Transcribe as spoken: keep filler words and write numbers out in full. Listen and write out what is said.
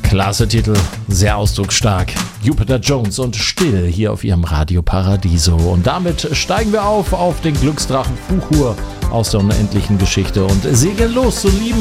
Klasse Titel, sehr ausdrucksstark. Jupiter Jones und Still hier auf ihrem Radio Paradiso. Und damit steigen wir auf auf den Glücksdrachen Fuchur aus der unendlichen Geschichte und segeln los, so lieben